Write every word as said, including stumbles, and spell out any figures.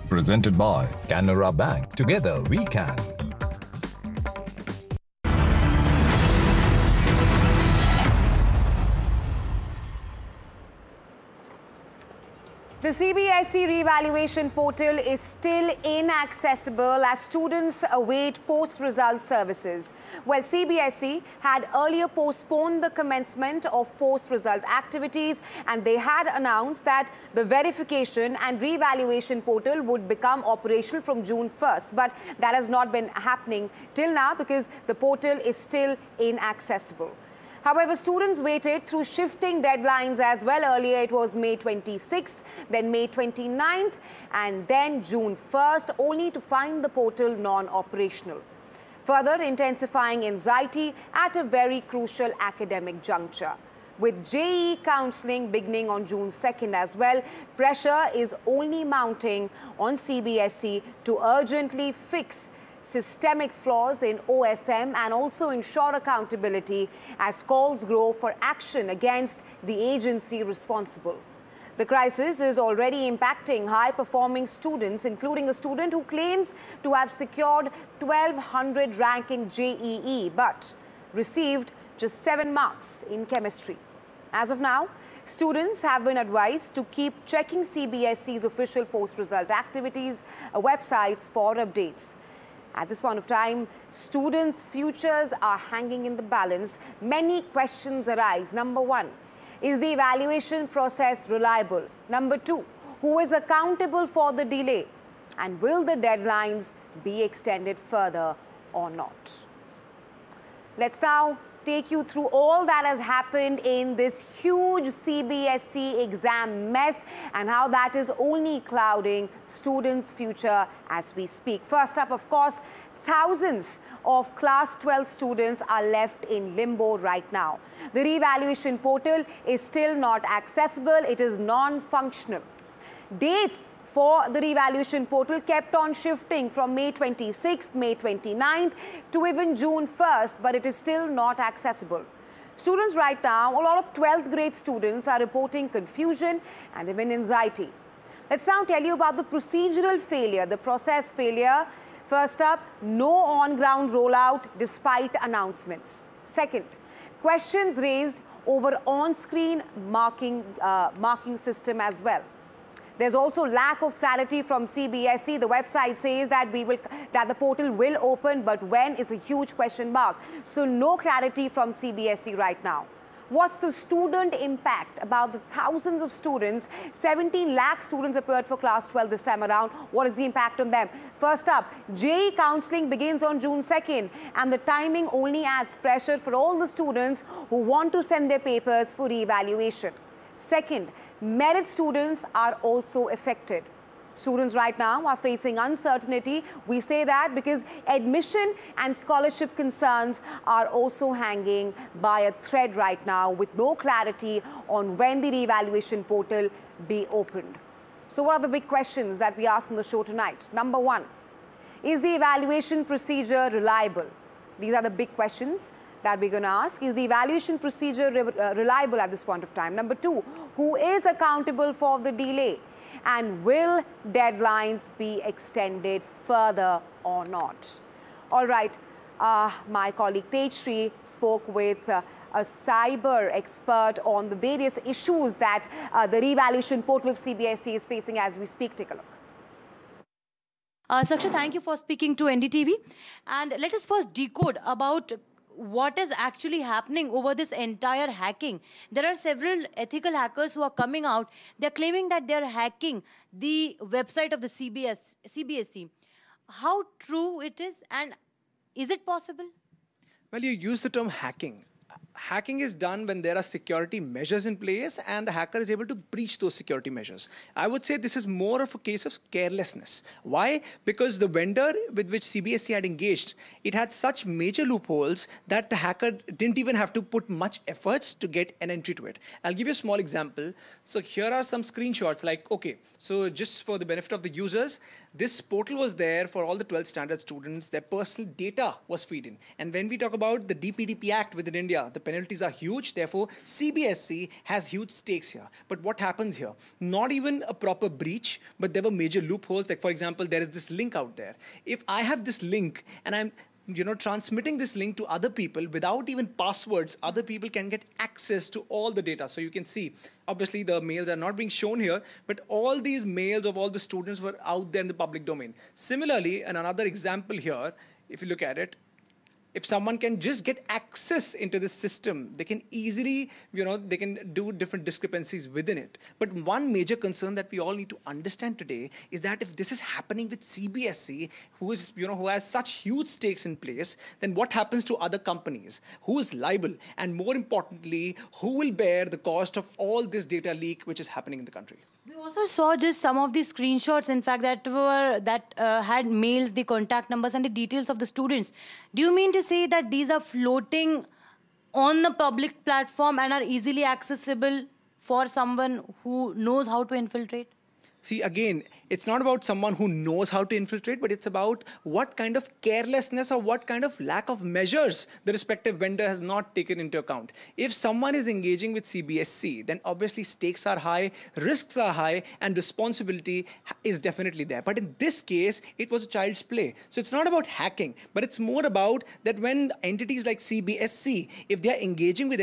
Presented by Canara Bank. Together we can. The C B S E revaluation portal is still inaccessible as students await post-result services. Well, C B S E had earlier postponed the commencement of post-result activities, and they had announced that the verification and revaluation portal would become operational from June first. But that has not been happening till now because the portal is still inaccessible. However, students waited through shifting deadlines as well. Earlier it was May twenty-sixth, then May twenty-ninth, and then June first, only to find the portal non-operational, further intensifying anxiety at a very crucial academic juncture. With J E E counselling beginning on June second as well, pressure is only mounting on C B S E to urgently fix systemic flaws in O S M and also ensure accountability as calls grow for action against the agency responsible. The crisis is already impacting high-performing students, including a student who claims to have secured twelve hundred rank in J E E but received just seven marks in chemistry. As of now, students have been advised to keep checking C B S E's official post-result activities uh, websites for updates. At this point of time, students' futures are hanging in the balance. Many questions arise. Number one, is the evaluation process reliable? Number two, who is accountable for the delay? And will the deadlines be extended further or not? Let's now take you through all that has happened in this huge C B S E exam mess and how that is only clouding students' future as we speak. First up, of course, thousands of class twelve students are left in limbo right now. The revaluation portal is still not accessible. It is non-functional. Dates for the revaluation portal kept on shifting from May twenty-sixth, May twenty-ninth to even June first, but it is still not accessible. Students right now, a lot of twelfth grade students are reporting confusion and even anxiety. Let's now tell you about the procedural failure, the process failure. First up, no on-ground rollout despite announcements. Second, questions raised over on-screen marking, uh, marking system as well. There's also lack of clarity from C B S E. The website says that we will that the portal will open, but when is a huge question mark. So no clarity from C B S E right now. What's the student impact about the thousands of students? seventeen lakh students appeared for class twelve this time around. What is the impact on them? First up, J E E counselling begins on June second, and the timing only adds pressure for all the students who want to send their papers for re-evaluation. Second, merit students are also affected. Students right now are facing uncertainty. We say that because admission and scholarship concerns are also hanging by a thread right now with no clarity on when the re-evaluation portal be opened. So what are the big questions that we ask on the show tonight? Number one, is the evaluation procedure reliable? These are the big questions that we're going to ask. Is the evaluation procedure re uh, reliable at this point of time? Number two, who is accountable for the delay? And will deadlines be extended further or not? All right, uh, my colleague Tejshri spoke with uh, a cyber expert on the various issues that uh, the re-evaluation portal of C B S E is facing as we speak. Take a look. Uh, Saksha, thank you for speaking to N D T V. And let us first decode about what is actually happening over this entire hacking. There are several ethical hackers who are coming out. They're claiming that they're hacking the website of the C B S, C B S E. How true it is, and is it possible? Well, you use the term hacking. Hacking is done when there are security measures in place and the hacker is able to breach those security measures. I would say this is more of a case of carelessness. Why? Because the vendor with which C B S E had engaged, it had such major loopholes that the hacker didn't even have to put much efforts to get an entry to it. I'll give you a small example. So here are some screenshots like, okay, so just for the benefit of the users, this portal was there for all the twelfth standard students. Their personal data was fed in. And when we talk about the D P D P Act within India, the penalties are huge. Therefore, C B S E has huge stakes here. But what happens here? Not even a proper breach, but there were major loopholes. Like, for example, there is this link out there. If I have this link and I'm you know, transmitting this link to other people without even passwords, other people can get access to all the data. So you can see, obviously the mails are not being shown here, but all these mails of all the students were out there in the public domain. Similarly, and another example here, if you look at it, if someone can just get access into this system, they can easily, you know, they can do different discrepancies within it. But one major concern that we all need to understand today is that if this is happening with C B S E, who is, you know, who has such huge stakes in place, then what happens to other companies? Who is liable? And more importantly, who will bear the cost of all this data leak which is happening in the country? We also saw just some of the screenshots, in fact, that were that uh, had mails, the contact numbers, and the details of the students. Do you mean to say that these are floating on the public platform and are easily accessible for someone who knows how to infiltrate? See, again, it's not about someone who knows how to infiltrate, but it's about what kind of carelessness or what kind of lack of measures the respective vendor has not taken into account. If someone is engaging with C B S E, then obviously stakes are high, risks are high, and responsibility is definitely there. But in this case, it was a child's play. So it's not about hacking, but it's more about that when entities like C B S E, if they are engaging with